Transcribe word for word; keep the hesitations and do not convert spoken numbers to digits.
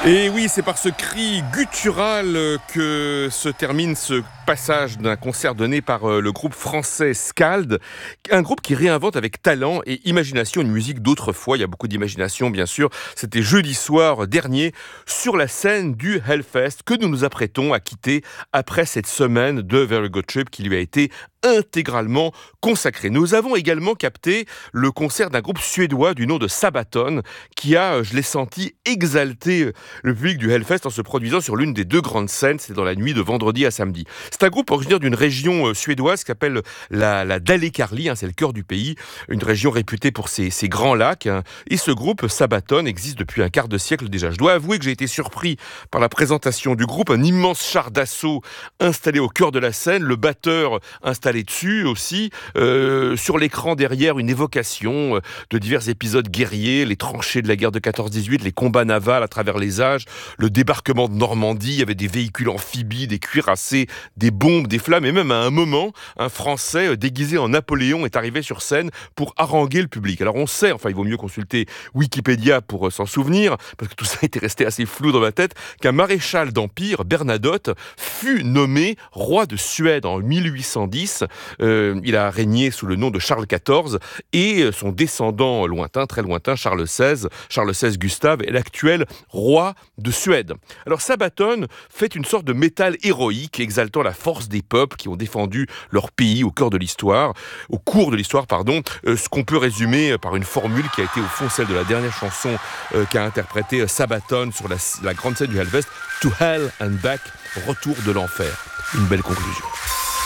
Et oui, c'est par ce cri guttural que se termine ce passage d'un concert donné par le groupe français Scald, un groupe qui réinvente avec talent et imagination une musique d'autrefois. Il y a beaucoup d'imagination, bien sûr. C'était jeudi soir dernier sur la scène du Hellfest que nous nous apprêtons à quitter après cette semaine de Very Good Trip qui lui a été intégralement consacré. Nous avons également capté le concert d'un groupe suédois du nom de Sabaton qui a, je l'ai senti, exalté le public du Hellfest en se produisant sur l'une des deux grandes scènes. C'est dans la nuit de vendredi à samedi. C'est un groupe originaire d'une région suédoise qui s'appelle la, la Dalekarli, hein, c'est le cœur du pays, une région réputée pour ses, ses grands lacs. Hein. Et ce groupe Sabaton existe depuis un quart de siècle déjà. Je dois avouer que j'ai été surpris par la présentation du groupe, un immense char d'assaut installé au cœur de la scène, le batteur installé dessus aussi, euh, sur l'écran derrière une évocation de divers épisodes guerriers, les tranchées de la guerre de quatorze dix-huit, les combats navals à travers les âges, le débarquement de Normandie, il y avait des véhicules amphibies, des cuirassés, des bombes, des flammes, et même à un moment, un Français déguisé en Napoléon est arrivé sur scène pour haranguer le public. Alors on sait, enfin il vaut mieux consulter Wikipédia pour s'en souvenir, parce que tout ça était resté assez flou dans ma tête, qu'un maréchal d'Empire, Bernadotte, fut nommé roi de Suède en mille huit cent dix. Euh, il a régné sous le nom de Charles quatorze et son descendant lointain, très lointain, Charles seize, Charles seize Gustave, est l'actuel roi de Suède. Alors Sabaton fait une sorte de métal héroïque exaltant la force des peuples qui ont défendu leur pays au cœur de l'histoire, au cours de l'histoire, pardon, euh, ce qu'on peut résumer par une formule qui a été au fond celle de la dernière chanson euh, qu'a interprétée Sabaton sur la, la grande scène du Hellfest, To Hell and Back, retour de l'enfer. Une belle conclusion.